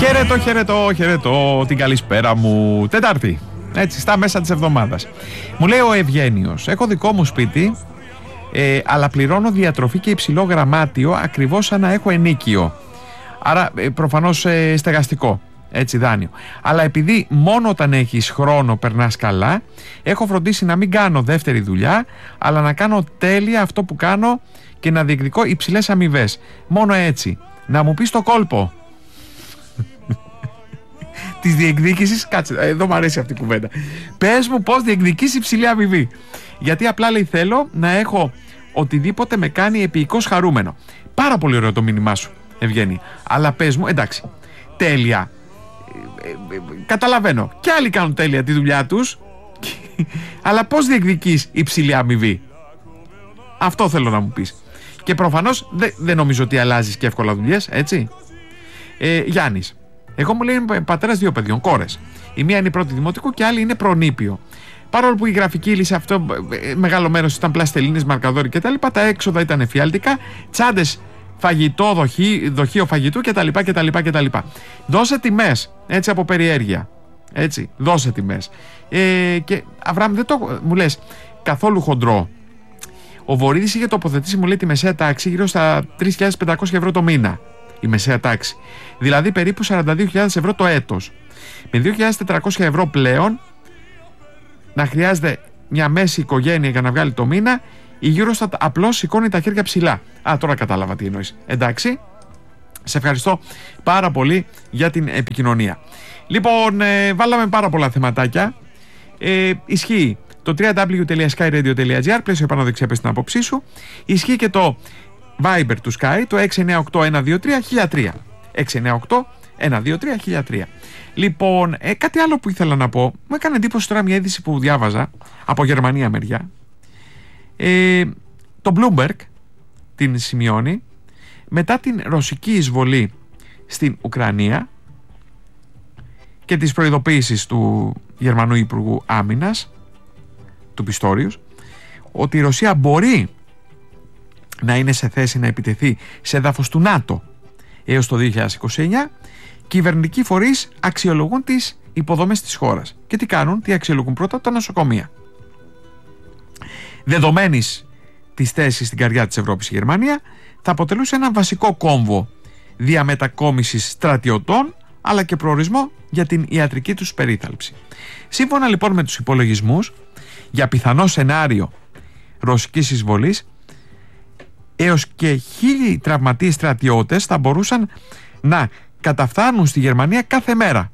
Χαιρετώ την καλησπέρα μου. Τετάρτη, έτσι, στα μέσα της εβδομάδας. Μου λέει ο Ευγένιος: έχω δικό μου σπίτι, αλλά πληρώνω διατροφή και υψηλό γραμμάτιο, ακριβώς σαν να έχω ενίκιο. Άρα προφανώς στεγαστικό, έτσι, δάνειο. Αλλά επειδή μόνο όταν έχεις χρόνο περνάς καλά, έχω φροντίσει να μην κάνω δεύτερη δουλειά, αλλά να κάνω τέλεια αυτό που κάνω και να διεκδικώ υψηλές αμοιβές. Μόνο έτσι. Να μου πεις το κόλπο της διεκδίκησης. Κάτσε, εδώ μου αρέσει αυτή η κουβέντα. Πες μου πώς διεκδικείς υψηλή αμοιβή. Γιατί απλά, λέει, θέλω να έχω οτιδήποτε με κάνει επικώς χαρούμενο. Πάρα πολύ ωραίο το μήνυμά σου, Ευγένη. Αλλά πες μου, εντάξει, τέλεια. Καταλαβαίνω. Και άλλοι κάνουν τέλεια τη δουλειά τους. Αλλά πώς διεκδικείς υψηλή αμοιβή? Αυτό θέλω να μου πεις. Και προφανώς δεν νομίζω ότι αλλάζεις και εύκολα δουλειές, έτσι. Γιάννης: εγώ, μου λέει, είμαι πατέρας 2 παιδιών, κόρες. Η μία είναι η πρώτη δημοτικού και η άλλη είναι προνήπιο. Παρόλο που η γραφική λύση αυτό μεγάλο μέρος ήταν πλαστελίνες, μαρκαδόροι κτλ., τα έξοδα ήταν εφιαλτικά, τσάντες, φαγητό, δοχείο φαγητού κτλ. Δώσε τιμές, έτσι, από περιέργεια. Έτσι, δώσε τιμές. Και Αβραάμ, μου λες καθόλου χοντρό. Ο Βορύδης είχε τοποθετήσει, μου λέει, τη μεσαία τάξη γύρω στα 3.500 ευρώ το μήνα. Η μεσαία τάξη. Δηλαδή περίπου 42.000 ευρώ το έτος. Με 2.400 ευρώ πλέον να χρειάζεται μια μέση οικογένεια για να βγάλει το μήνα, η Eurostat απλώς σηκώνει τα χέρια ψηλά. Τώρα κατάλαβα τι εννοείς. Εντάξει. Σε ευχαριστώ πάρα πολύ για την επικοινωνία. Λοιπόν, βάλαμε πάρα πολλά θεματάκια. Ισχύει το www.skyradio.gr, πλαίσιο επάνω δεξιά, πες την άποψή σου. Ισχύει και το Viber του Sky, το 698-123-1003. 698-123-1003. Λοιπόν, κάτι άλλο που ήθελα να πω. Μου έκανε εντύπωση τώρα μια είδηση που διάβαζα από Γερμανία μεριά. Το Bloomberg την σημειώνει μετά την ρωσική εισβολή στην Ουκρανία και τις προειδοποίησεις του Γερμανού Υπουργού Άμυνας, του Πιστόριους, ότι η Ρωσία μπορεί να είναι σε θέση να επιτεθεί σε έδαφος του ΝΑΤΟ έως το 2029. Κυβερνητικοί φορείς αξιολογούν τις υποδομές της χώρας. Και τι κάνουν? Τι αξιολογούν? Πρώτα τα νοσοκομεία. Δεδομένης της θέσης στην καρδιά της Ευρώπης, η Γερμανία θα αποτελούσε ένα βασικό κόμβο διαμετακόμισης στρατιωτών, αλλά και προορισμό για την ιατρική τους περίθαλψη. Σύμφωνα λοιπόν με τους υπολογισμούς, για πιθανό σενάριο ρωσικής εισβολής, έως και 1.000 τραυματίες στρατιώτες θα μπορούσαν να καταφθάνουν στη Γερμανία κάθε μέρα.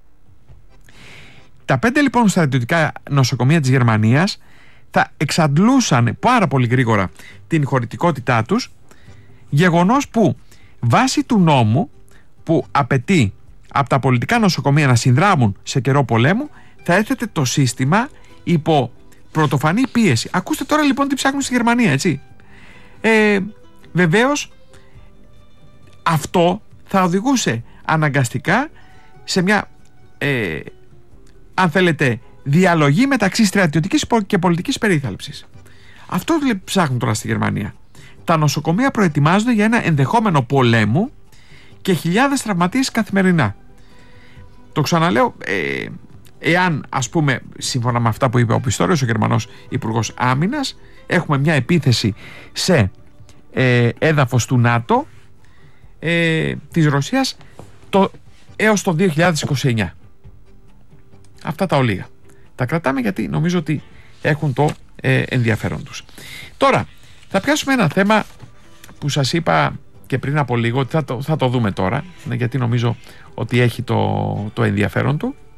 Τα 5 λοιπόν στρατιωτικά νοσοκομεία της Γερμανίας θα εξαντλούσαν πάρα πολύ γρήγορα την χωρητικότητά τους, γεγονός που βάσει του νόμου που απαιτεί από τα πολιτικά νοσοκομεία να συνδράμουν σε καιρό πολέμου, θα έθετε το σύστημα υπό πρωτοφανή πίεση. Ακούστε τώρα λοιπόν τι ψάχνουν στη Γερμανία, έτσι. Βεβαίως αυτό θα οδηγούσε αναγκαστικά σε μια αν θέλετε διαλογή μεταξύ στρατιωτικής και πολιτικής περίθαλψης. Αυτό ψάχνουν τώρα στη Γερμανία. Τα νοσοκομεία προετοιμάζονται για ένα ενδεχόμενο πολέμου και χιλιάδες τραυματίες καθημερινά. Το ξαναλέω, εάν, ας πούμε, σύμφωνα με αυτά που είπε ο Πιστόριος, ο Γερμανός Υπουργός Άμυνας, έχουμε μια επίθεση σε έδαφος του ΝΑΤΟ της Ρωσίας έως το 2029. Αυτά τα ολίγα. Τα κρατάμε γιατί νομίζω ότι έχουν το ενδιαφέρον τους. Τώρα θα πιάσουμε ένα θέμα που σας είπα και πριν από λίγο ότι θα το δούμε τώρα, γιατί νομίζω ότι έχει το ενδιαφέρον του.